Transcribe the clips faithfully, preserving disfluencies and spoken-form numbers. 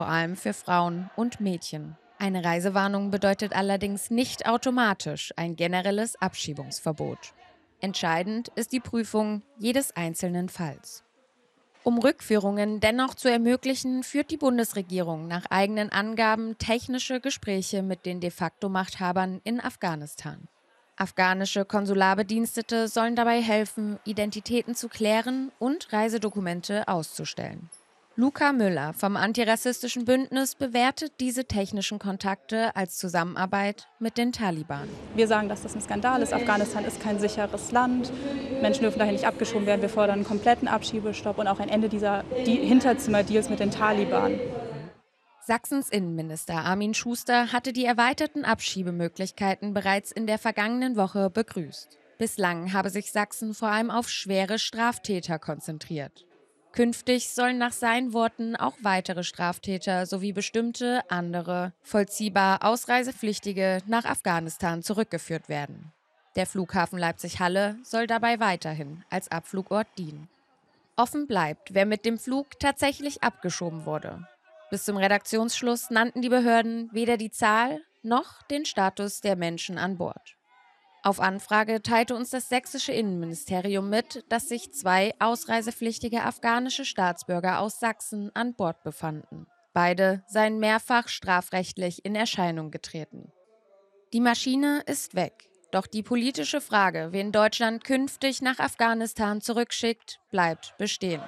vor allem für Frauen und Mädchen. Eine Reisewarnung bedeutet allerdings nicht automatisch ein generelles Abschiebungsverbot. Entscheidend ist die Prüfung jedes einzelnen Falls. Um Rückführungen dennoch zu ermöglichen, führt die Bundesregierung nach eigenen Angaben technische Gespräche mit den de facto Machthabern in Afghanistan. Afghanische Konsularbedienstete sollen dabei helfen, Identitäten zu klären und Reisedokumente auszustellen. Luca Müller vom Antirassistischen Bündnis bewertet diese technischen Kontakte als Zusammenarbeit mit den Taliban. Wir sagen, dass das ein Skandal ist. Afghanistan ist kein sicheres Land. Menschen dürfen daher nicht abgeschoben werden. Wir fordern einen kompletten Abschiebestopp und auch ein Ende dieser Hinterzimmerdeals mit den Taliban. Sachsens Innenminister Armin Schuster hatte die erweiterten Abschiebemöglichkeiten bereits in der vergangenen Woche begrüßt. Bislang habe sich Sachsen vor allem auf schwere Straftäter konzentriert. Künftig sollen nach seinen Worten auch weitere Straftäter sowie bestimmte andere, vollziehbar Ausreisepflichtige nach Afghanistan zurückgeführt werden. Der Flughafen Leipzig-Halle soll dabei weiterhin als Abflugort dienen. Offen bleibt, wer mit dem Flug tatsächlich abgeschoben wurde. Bis zum Redaktionsschluss nannten die Behörden weder die Zahl noch den Status der Menschen an Bord. Auf Anfrage teilte uns das sächsische Innenministerium mit, dass sich zwei ausreisepflichtige afghanische Staatsbürger aus Sachsen an Bord befanden. Beide seien mehrfach strafrechtlich in Erscheinung getreten. Die Maschine ist weg, doch die politische Frage, wen Deutschland künftig nach Afghanistan zurückschickt, bleibt bestehen.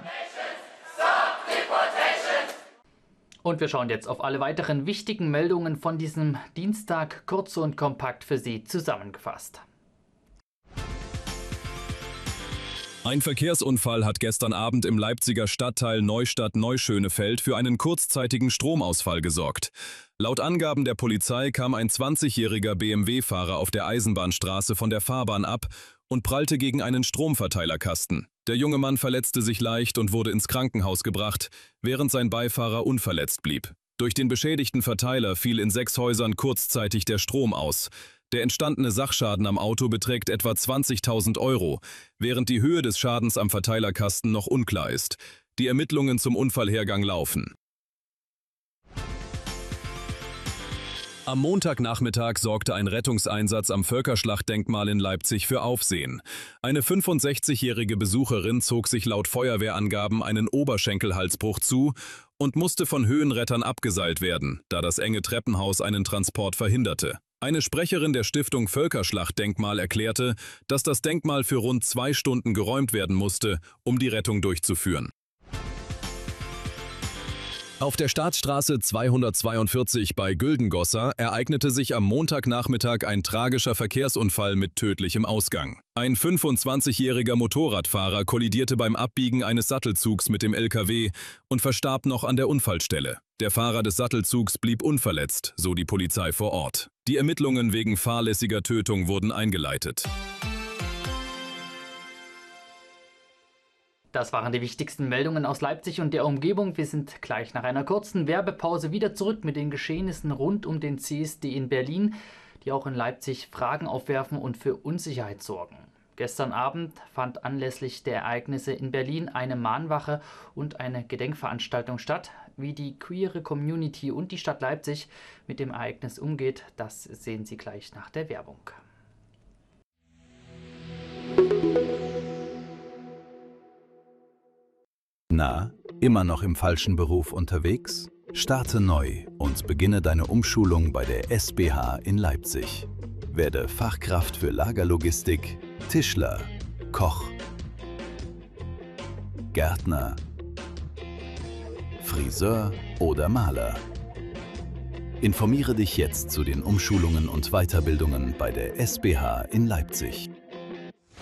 Und wir schauen jetzt auf alle weiteren wichtigen Meldungen von diesem Dienstag, kurz und kompakt für Sie zusammengefasst. Ein Verkehrsunfall hat gestern Abend im Leipziger Stadtteil Neustadt-Neuschönefeld für einen kurzzeitigen Stromausfall gesorgt. Laut Angaben der Polizei kam ein zwanzigjähriger B M W-Fahrer auf der Eisenbahnstraße von der Fahrbahn ab und prallte gegen einen Stromverteilerkasten. Der junge Mann verletzte sich leicht und wurde ins Krankenhaus gebracht, während sein Beifahrer unverletzt blieb. Durch den beschädigten Verteiler fiel in sechs Häusern kurzzeitig der Strom aus. Der entstandene Sachschaden am Auto beträgt etwa zwanzigtausend Euro, während die Höhe des Schadens am Verteilerkasten noch unklar ist. Die Ermittlungen zum Unfallhergang laufen. Am Montagnachmittag sorgte ein Rettungseinsatz am Völkerschlachtdenkmal in Leipzig für Aufsehen. Eine fünfundsechzigjährige Besucherin zog sich laut Feuerwehrangaben einen Oberschenkelhalsbruch zu und musste von Höhenrettern abgeseilt werden, da das enge Treppenhaus einen Transport verhinderte. Eine Sprecherin der Stiftung Völkerschlachtdenkmal erklärte, dass das Denkmal für rund zwei Stunden geräumt werden musste, um die Rettung durchzuführen. Auf der Staatsstraße zweihundertzweiundvierzig bei Güldengossa ereignete sich am Montagnachmittag ein tragischer Verkehrsunfall mit tödlichem Ausgang. Ein fünfundzwanzigjähriger Motorradfahrer kollidierte beim Abbiegen eines Sattelzugs mit dem L K W und verstarb noch an der Unfallstelle. Der Fahrer des Sattelzugs blieb unverletzt, so die Polizei vor Ort. Die Ermittlungen wegen fahrlässiger Tötung wurden eingeleitet. Das waren die wichtigsten Meldungen aus Leipzig und der Umgebung. Wir sind gleich nach einer kurzen Werbepause wieder zurück mit den Geschehnissen rund um den C S D in Berlin, die auch in Leipzig Fragen aufwerfen und für Unsicherheit sorgen. Gestern Abend fand anlässlich der Ereignisse in Berlin eine Mahnwache und eine Gedenkveranstaltung statt. Wie die queere Community und die Stadt Leipzig mit dem Ereignis umgeht, das sehen Sie gleich nach der Werbung. Na, immer noch im falschen Beruf unterwegs? Starte neu und beginne deine Umschulung bei der S B H in Leipzig. Werde Fachkraft für Lagerlogistik, Tischler, Koch, Gärtner, Friseur oder Maler. Informiere dich jetzt zu den Umschulungen und Weiterbildungen bei der S B H in Leipzig.